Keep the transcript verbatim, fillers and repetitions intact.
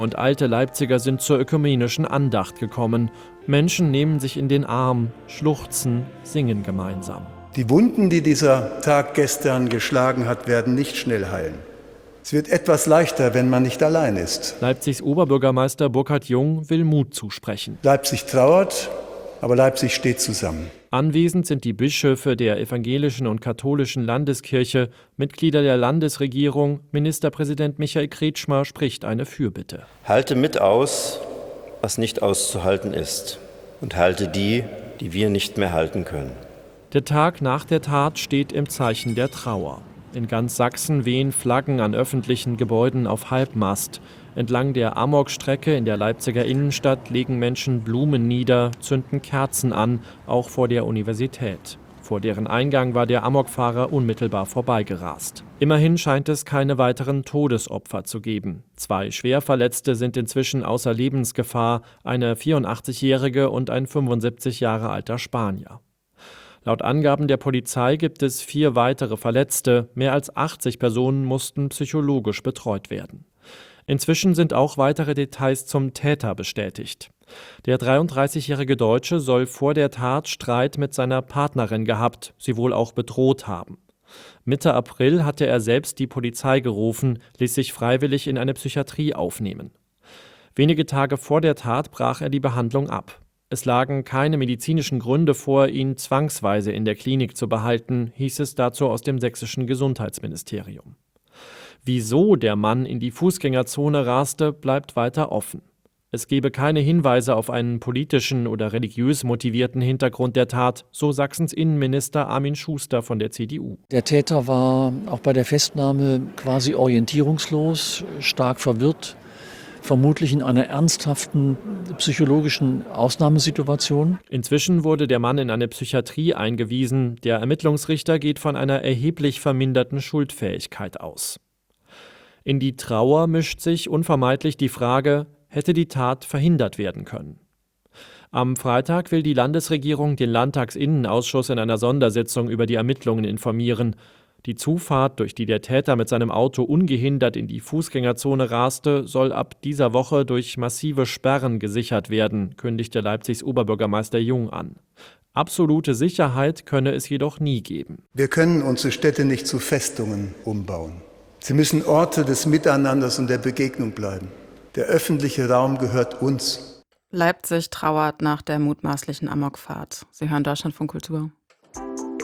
und alte Leipziger sind zur ökumenischen Andacht gekommen. Menschen nehmen sich in den Arm, schluchzen, singen gemeinsam. Die Wunden, die dieser Tag gestern geschlagen hat, werden nicht schnell heilen. Es wird etwas leichter, wenn man nicht allein ist. Leipzigs Oberbürgermeister Burkhard Jung will Mut zusprechen. Leipzig trauert, aber Leipzig steht zusammen. Anwesend sind die Bischöfe der evangelischen und katholischen Landeskirche, Mitglieder der Landesregierung. Ministerpräsident Michael Kretschmer spricht eine Fürbitte. Halte mit aus, was nicht auszuhalten ist, und halte die, die wir nicht mehr halten können. Der Tag nach der Tat steht im Zeichen der Trauer. In ganz Sachsen wehen Flaggen an öffentlichen Gebäuden auf Halbmast. Entlang der Amokstrecke in der Leipziger Innenstadt legen Menschen Blumen nieder, zünden Kerzen an, auch vor der Universität. Vor deren Eingang war der Amokfahrer unmittelbar vorbeigerast. Immerhin scheint es keine weiteren Todesopfer zu geben. Zwei Schwerverletzte sind inzwischen außer Lebensgefahr, eine vierundachtzigjährige und ein fünfundsiebzig Jahre alter Spanier. Laut Angaben der Polizei gibt es vier weitere Verletzte. Mehr als achtzig Personen mussten psychologisch betreut werden. Inzwischen sind auch weitere Details zum Täter bestätigt. Der dreiunddreißigjährige Deutsche soll vor der Tat Streit mit seiner Partnerin gehabt, sie wohl auch bedroht haben. Mitte April hatte er selbst die Polizei gerufen, ließ sich freiwillig in eine Psychiatrie aufnehmen. Wenige Tage vor der Tat brach er die Behandlung ab. Es lagen keine medizinischen Gründe vor, ihn zwangsweise in der Klinik zu behalten, hieß es dazu aus dem sächsischen Gesundheitsministerium. Wieso der Mann in die Fußgängerzone raste, bleibt weiter offen. Es gebe keine Hinweise auf einen politischen oder religiös motivierten Hintergrund der Tat, so Sachsens Innenminister Armin Schuster von der C D U. Der Täter war auch bei der Festnahme quasi orientierungslos, stark verwirrt, vermutlich in einer ernsthaften psychologischen Ausnahmesituation. Inzwischen wurde der Mann in eine Psychiatrie eingewiesen. Der Ermittlungsrichter geht von einer erheblich verminderten Schuldfähigkeit aus. In die Trauer mischt sich unvermeidlich die Frage, hätte die Tat verhindert werden können? Am Freitag will die Landesregierung den Landtagsinnenausschuss in einer Sondersitzung über die Ermittlungen informieren. Die Zufahrt, durch die der Täter mit seinem Auto ungehindert in die Fußgängerzone raste, soll ab dieser Woche durch massive Sperren gesichert werden, kündigte Leipzigs Oberbürgermeister Jung an. Absolute Sicherheit könne es jedoch nie geben. Wir können unsere Städte nicht zu Festungen umbauen. Sie müssen Orte des Miteinanders und der Begegnung bleiben. Der öffentliche Raum gehört uns. Leipzig trauert nach der mutmaßlichen Amokfahrt. Sie hören Deutschlandfunk Kultur.